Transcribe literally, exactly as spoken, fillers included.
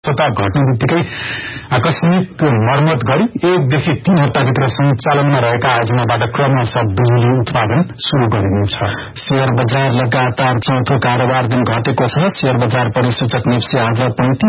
स्वतः घट्ने बित्तिकै आकस्मिक मर्मत गरी एकदेखि तीन हप्ताभित्र सञ्चालनमा रहेका आयोजनाबाट क्रमशः बिजुली उत्पादन शुरू गरिनेछ। शेयर बजार लगातार चौथो कारोबार दिन घटेको छ। शेयर बजार परिसूचक नेप्सी आज पैंतीस